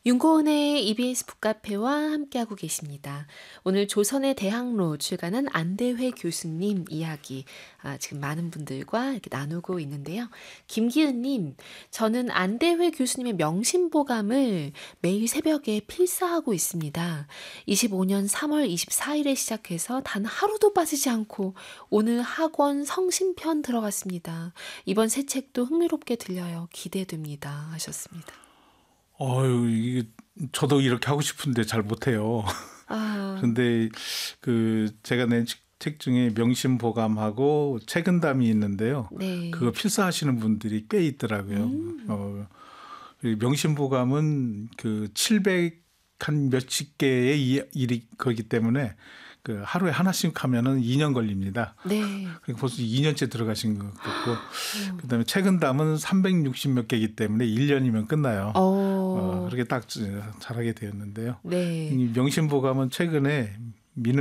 윤고은의 EBS 북카페와 함께하고 계십니다. 오늘 조선의 대학로 출간한 안대회 교수님 이야기 지금 많은 분들과 이렇게 나누고 있는데요. 김기은님, 저는 안대회 교수님의 명심보감을 매일 새벽에 필사하고 있습니다. 25년 3월 24일에 시작해서 단 하루도 빠지지 않고 오늘 학원 성심편 들어갔습니다. 이번 새 책도 흥미롭게 들려요. 기대됩니다. 하셨습니다. 이게 저도 이렇게 하고 싶은데 잘 못해요. 그런데 제가 낸 책 중에 명심보감하고 책은담이 있는데요. 네. 그거 필사하시는 분들이 꽤 있더라고요. 명심보감은 700 한 몇십 개의 일이 거기 때문에 하루에 하나씩 하면은 2년 걸립니다. 네. 그러니까 벌써 2년째 들어가신 것 같고, 그다음에 책은담은 360 몇 개이기 때문에 1년이면 끝나요. 그렇게 딱 잘하게 되었는데요. 네. 이 명심보감은 최근에